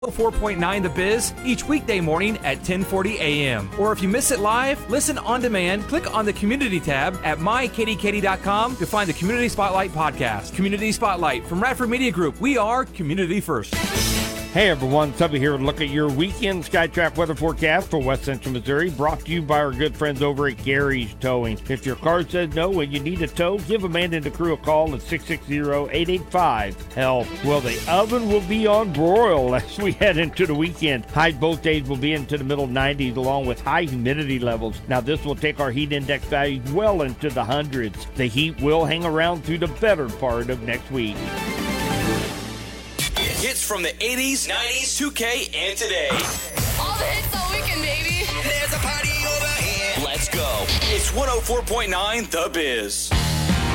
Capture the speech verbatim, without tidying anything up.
four point nine The Biz each weekday morning at ten forty a.m. Or if you miss it live, listen on demand. Click on the Community tab at my k d k d dot com to find the Community Spotlight podcast. Community Spotlight from Radford Media Group. We are community first. Hey everyone, Tubby here to look at your weekend Skytrack weather forecast for West Central Missouri, brought to you by our good friends over at Gary's Towing. If your car says no and you need a tow, give Amanda and the crew a call at six six zero, eight eight five, HELP. Well, the oven will be on broil as we head into the weekend. High both days will be into the middle nineties along with high humidity levels. Now this will take our heat index values well into the hundreds. The heat will hang around through the better part of next week. Hits from the eighties, nineties, two K, and today. All the hits all weekend, baby. There's a party over here. Let's go. It's one oh four point nine The Biz.